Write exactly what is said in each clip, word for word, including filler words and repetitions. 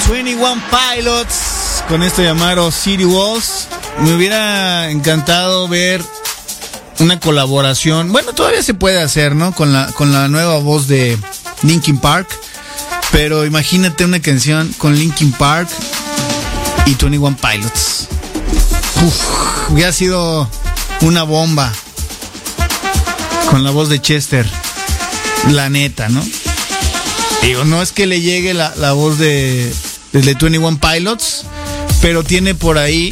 veintiuno Pilots con esto llamado City Walls. Me hubiera encantado ver una colaboración. Bueno, todavía se puede hacer, ¿no? Con la, con la nueva voz de Linkin Park. Pero imagínate una canción con Linkin Park y veintiuno Pilots. Uf, hubiera sido una bomba. Con la voz de Chester. La neta, ¿no? Digo, no es que le llegue la, la voz de, de veintiuno Pilots, pero tiene por ahí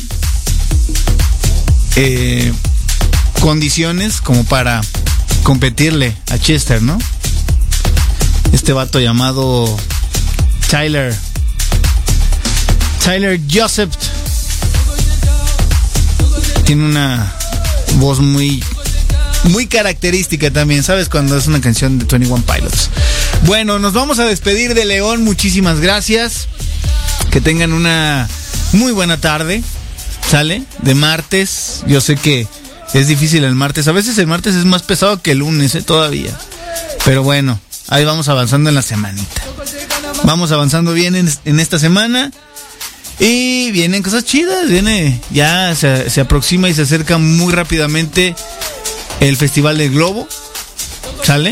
eh, condiciones como para competirle a Chester, ¿no? Este vato llamado Tyler Tyler Joseph tiene una voz muy muy característica también, ¿sabes? Cuando es una canción de veintiuno Pilots. Bueno, nos vamos a despedir de León. Muchísimas gracias. Que tengan una muy buena tarde. ¿Sale? De martes. Yo sé que es difícil el martes. A veces el martes es más pesado que el lunes, ¿eh? Todavía. Pero bueno, ahí vamos avanzando en la semanita. Vamos avanzando bien en, en esta semana. Y vienen cosas chidas. Viene, ya se, se aproxima y se acerca muy rápidamente el Festival del Globo. ¿Sale?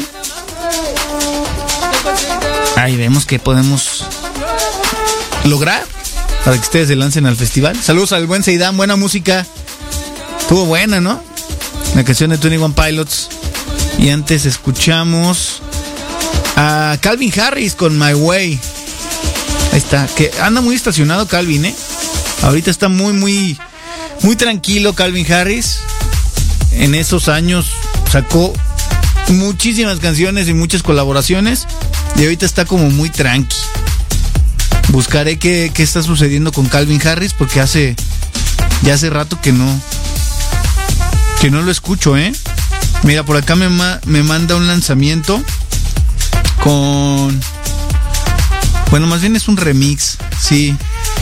Ahí vemos que podemos lograr para que ustedes se lancen al festival. Saludos al buen Seidán, buena música. Estuvo buena, ¿no? La canción de veintiuno Pilots. Y antes escuchamos a Calvin Harris con My Way. Ahí está, que anda muy estacionado Calvin, ¿eh? Ahorita está muy, muy, muy tranquilo Calvin Harris. En esos años sacó muchísimas canciones y muchas colaboraciones. Y ahorita está como muy tranqui. Buscaré qué, qué está sucediendo con Calvin Harris, porque hace ya hace rato que no que no lo escucho, ¿eh? Mira, por acá me, ma, me manda un lanzamiento con... Bueno, más bien es un remix, sí.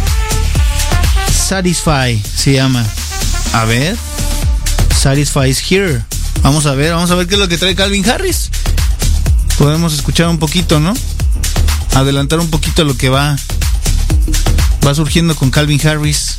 Satisfy se llama. A ver. Satisfy is here. Vamos a ver, vamos a ver qué es lo que trae Calvin Harris. Podemos escuchar un poquito, ¿no? Adelantar un poquito lo que va va surgiendo con Calvin Harris.